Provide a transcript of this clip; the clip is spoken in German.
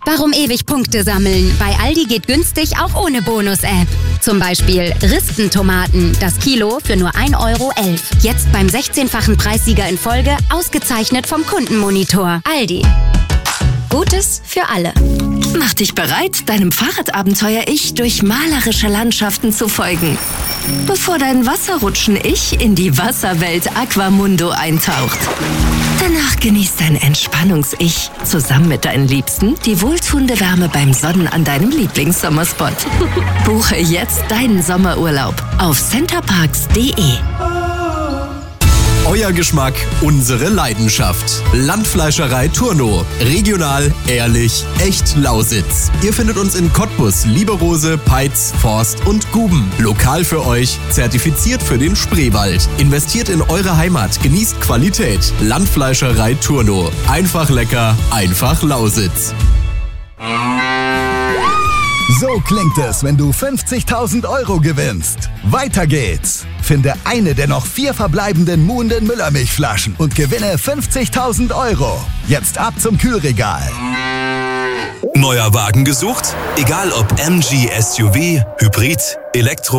Warum ewig Punkte sammeln? Bei Aldi geht günstig auch ohne Bonus-App. Zum Beispiel Ristentomaten, das Kilo für nur 1,11 Euro. Jetzt beim 16-fachen Preissieger in Folge, ausgezeichnet vom Kundenmonitor. Aldi. Gutes für alle. Mach dich bereit, deinem Fahrradabenteuer-Ich durch malerische Landschaften zu folgen. Bevor dein Wasserrutschen-Ich in die Wasserwelt Aquamundo eintaucht. Danach genießt dein Entspannungs-Ich zusammen mit deinen Liebsten die wohltuende Wärme beim Sonnen an deinem Lieblingssommerspot. Buche jetzt deinen Sommerurlaub auf centerparks.de. Euer Geschmack, unsere Leidenschaft. Landfleischerei Turno. Regional, ehrlich, echt Lausitz. Ihr findet uns in Cottbus, Lieberose, Peitz, Forst und Guben. Lokal für euch, zertifiziert für den Spreewald. Investiert in eure Heimat, genießt Qualität. Landfleischerei Turno. Einfach lecker, einfach Lausitz. So klingt es, wenn du 50.000 Euro gewinnst. Weiter geht's. Finde eine der noch 4 verbleibenden Muhnden Müllermilchflaschen und gewinne 50.000 Euro. Jetzt ab zum Kühlregal. Neuer Wagen gesucht? Egal ob MG, SUV, Hybrid, Elektro